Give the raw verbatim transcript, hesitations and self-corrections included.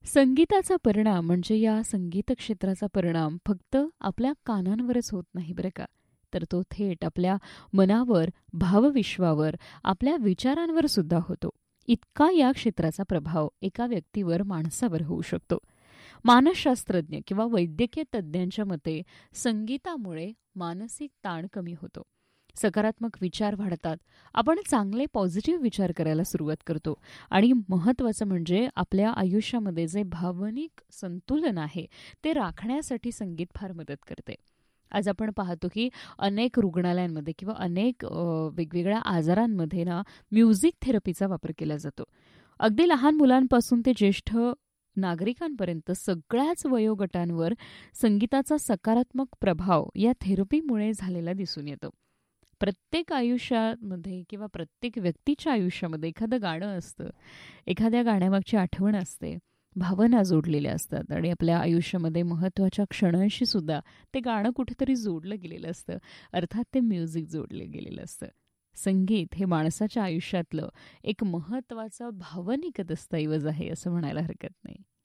संगीताचा परिणाम म्हणजे या संगीत क्षेत्राचा परिणाम फक्त आपल्या कानांवरच होत नाही बरं का, तर तो थेट आपल्या मनावर, भावविश्वावर, आपल्या विचारांवर सुद्धा होतो. इतका या क्षेत्राचा प्रभाव एका व्यक्तीवर, माणसावर होऊ शकतो. मानसशास्त्रज्ञ किंवा वैद्यकीय तज्ज्ञांच्या मते संगीतामुळे मानसिक ताण कमी होतो. सकारात्मक विचार वाढतात. आपण चांगले पॉझिटिव्ह विचार करायला सुरुवात करतो आणि महत्त्वाचं म्हणजे आपल्या आयुष्यामध्ये जे भावनिक संतुलन आहे ते राखण्यासाठी संगीत फार मदत करते. आज आपण पाहतो की अनेक रुग्णालयांमध्ये किंवा अनेक अ, वेगवेगळ्या आजारांमध्ये ना म्युझिक थेरपीचा वापर केला जातो. अगदी लहान मुलांपासून ते ज्येष्ठ नागरिकांपर्यंत सगळ्याच वयोगटांवर संगीताचा सकारात्मक प्रभाव या थेरपीमुळे झालेला दिसून येतो. प्रत्येक आयुष्यामध्ये किंवा प्रत्येक व्यक्तीच्या आयुष्यामध्ये एखादं गाणं असतं, एखाद्या गाण्यामागची आठवण असते, भावना जोडलेल्या असतात आणि आपल्या आयुष्यामध्ये महत्त्वाच्या क्षणांशी सुद्धा ते गाणं कुठेतरी जोडलं गेलेलं असतं. अर्थात ते म्युझिक जोडलं गेलेलं असतं. संगीत हे माणसाच्या आयुष्यातलं एक महत्त्वाचं भावनिक दस्तऐवज आहे असं म्हणायला हरकत नाही.